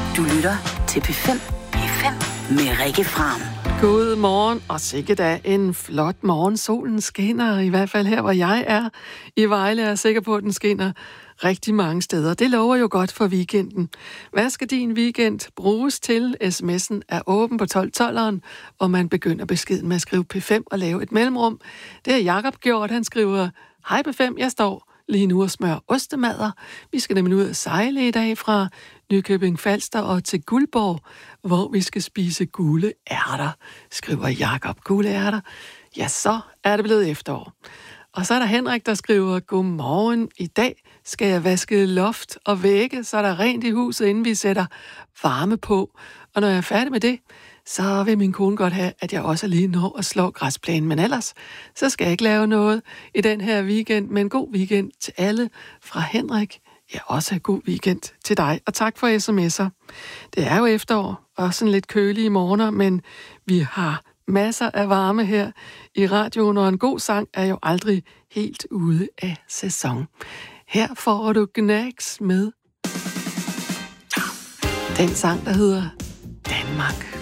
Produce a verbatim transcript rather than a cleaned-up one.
Du lytter til P fem. P fem med Rikke Fram. God morgen, og sikkert da en flot morgen. Solen skinner, i hvert fald her, hvor jeg er. I Vejle er jeg sikker på, at den skinner rigtig mange steder. Det lover jo godt for weekenden. Hvad skal din weekend bruges til? Sms'en er åben på tolv tolveren, og man begynder beskeden med at skrive P fem og lave et mellemrum. Det har Jakob gjort. Han skriver, hej P fem, jeg står lige nu og smør ostemader. Vi skal nemlig ud og sejle i dag fra Nykøbing Falster og til Guldborg, hvor vi skal spise gule ærter, skriver Jakob. Gule ærter? Ja, så er det blevet efterår. Og så er der Henrik, der skriver, godmorgen, i dag skal jeg vaske loft og vægge, så er der rent i huset, inden vi sætter varme på. Og når jeg er færdig med det, så vil min kone godt have, at jeg også lige når at slå græsplænen. Men ellers, så skal jeg ikke lave noget i den her weekend. Men god weekend til alle fra Henrik. Ja, også god weekend til dig. Og tak for sms'er. Det er jo efterår og sådan lidt kølige morgener, men vi har masser af varme her i radioen, og en god sang er jo aldrig helt ude af sæson. Her får du Gnags med den sang, der hedder Danmark.